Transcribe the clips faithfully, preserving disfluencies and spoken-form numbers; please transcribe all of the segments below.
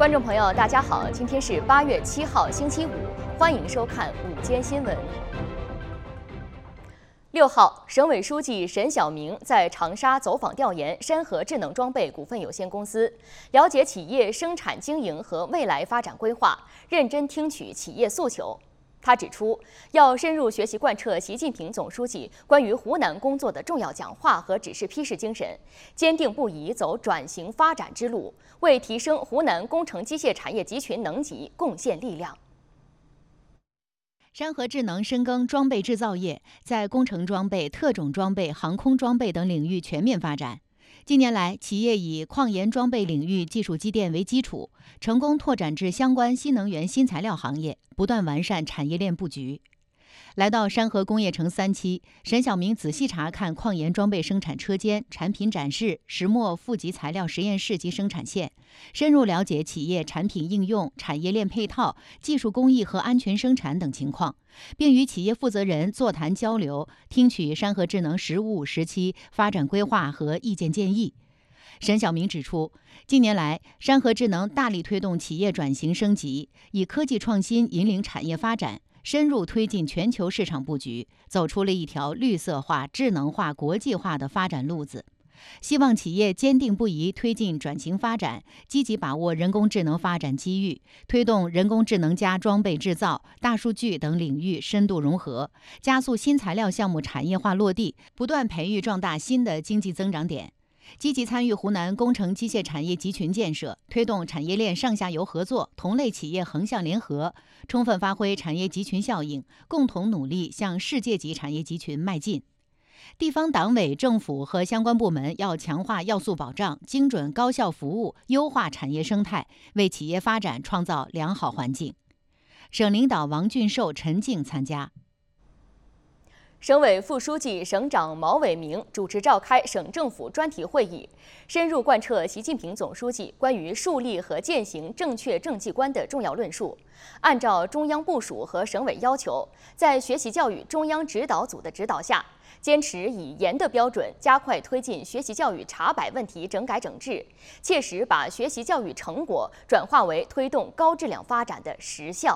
观众朋友，大家好，今天是八月七号，星期五，欢迎收看午间新闻。六号，省委书记沈晓明在长沙走访调研山河智能装备股份有限公司，了解企业生产经营和未来发展规划，认真听取企业诉求。他指出，要深入学习贯彻习近平总书记关于湖南工作的重要讲话和指示批示精神，坚定不移走转型发展之路，为提升湖南工程机械产业集群能级贡献力量。 山河智能深耕装备制造业，在工程装备、特种装备、航空装备等领域全面发展。近年来，企业以矿研装备领域技术积淀为基础，成功拓展至相关新能源、新材料行业，不断完善产业链布局。来到山河工业城三期，沈晓明仔细查看矿研装备生产车间、产品展示、石墨负极材料实验室及生产线，深入了解企业产品应用、产业链配套、技术工艺和安全生产等情况，并与企业负责人座谈交流，听取山河智能“十五五”时期发展规划和意见建议。沈晓明指出，近年来，山河智能大力推动企业转型升级，以科技创新引领产业发展，深入推进全球市场布局，走出了一条绿色化、智能化、国际化的发展路子。希望企业坚定不移推进转型发展，积极把握人工智能发展机遇，推动人工智能加装备制造、大数据等领域深度融合，加速新材料项目产业化落地，不断培育壮大新的经济增长点。积极参与湖南工程机械产业集群建设，推动产业链上下游合作、同类企业横向联合，充分发挥产业集群效应，共同努力向世界级产业集群迈进。地方党委政府和相关部门要强化要素保障，精准高效服务，优化产业生态，为企业发展创造良好环境。省领导王俊寿、陈静参加。 省委副书记、省长毛伟明主持召开省政府专题会议，深入贯彻习近平总书记关于树立和践行正确政绩观的重要论述，按照中央部署和省委要求，在学习教育中央指导组的指导下，坚持以严的标准加快推进学习教育查摆问题整改整治，切实把学习教育成果转化为推动高质量发展的实效。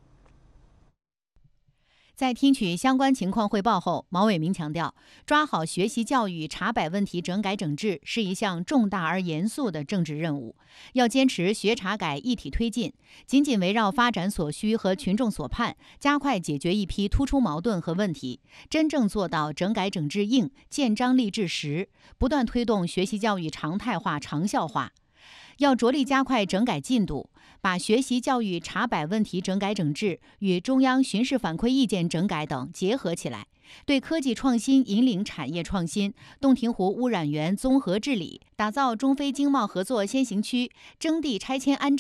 在听取相关情况汇报后，毛伟明强调，抓好学习教育查摆问题整改整治是一项重大而严肃的政治任务，要坚持学查改一体推进，紧紧围绕发展所需和群众所盼，加快解决一批突出矛盾和问题，真正做到整改整治硬、建章立制实，不断推动学习教育常态化、长效化。要着力加快整改进度，把学习教育查摆问题整改整治与中央巡视反馈意见整改等结合起来，对科技创新引领产业创新、洞庭湖污染源综合治理、打造中非经贸合作先行区、征地拆迁安置